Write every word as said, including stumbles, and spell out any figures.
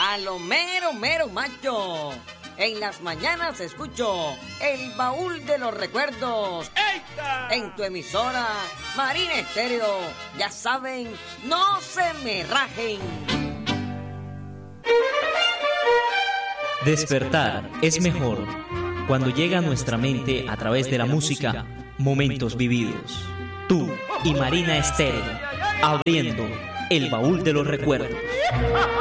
a lo mero, mero macho. En las mañanas escucho el baúl de los recuerdos. ¡Eita! En tu emisora Marina Estéreo. Ya saben, no se me rajen. Despertar es mejor cuando llega a nuestra mente a través de la música momentos vividos. Tú y Marina Estéreo, abriendo el baúl de los recuerdos.